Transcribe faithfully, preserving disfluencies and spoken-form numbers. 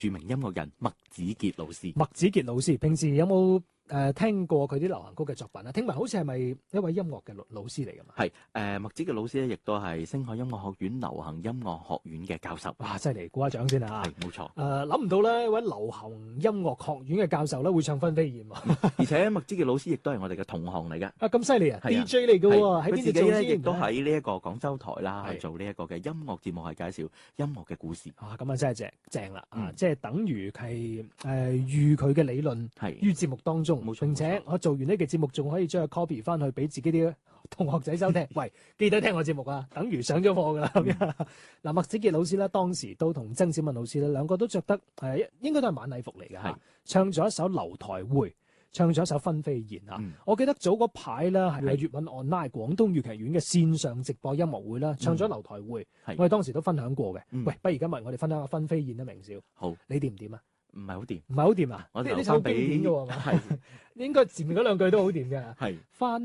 著名音樂人麥子傑老師。 麥子傑老師平時有冇誒、呃、聽過佢啲流行曲嘅作品啊？聽聞好似係咪一位音樂嘅老老師嚟㗎嘛？ 係誒、呃、麥子傑老師咧，亦都係星海音樂學院流行音樂學院嘅教授。 哇！犀利，鼓下掌先啊！ 係冇錯。 誒諗唔到咧，一位流行音樂學院嘅教授咧會唱《分飛燕》喎。 而且麥子傑老師亦都係我哋嘅同行嚟㗎。 啊咁犀利啊係啊 ！D J 嚟㗎喎，喺佢邊度做自己咧亦先？ 都喺呢一個廣州台啦， 係去做呢一個嘅音樂節目，係介紹音樂嘅故事。 啊，咁啊真係正正啦！啊， 嗯即係等於係誒寓佢嘅理論係於節目當中， 冇錯並且冇錯我做完呢個節目，仲可以將佢 copy 翻去俾自己啲同學仔收聽。喂，記得聽我節目啊！等於上咗課㗎啦咁樣。嗱，麥子傑老師咧，當時都同曾小敏老師咧，兩個都着得誒，應該都係晚禮服嚟㗎係嚇，唱咗一首《樓台會》。唱咗一首《分飛燕》啊！ 嗯我記得早嗰排咧係係粵韻 online 廣東粵劇院嘅線上直播音樂會啦，唱咗《樓台會》 係我哋當時都分享過嘅。 嗯喂，不如今日我哋分享下《分飛燕》啦，明少， 好， 你掂唔掂啊？ 唔係好掂。 唔係好掂啊？ 我哋呢呢首好經留返俾典嘅喎，係嘛係應該前面嗰兩句都好掂嘅。 係。 翻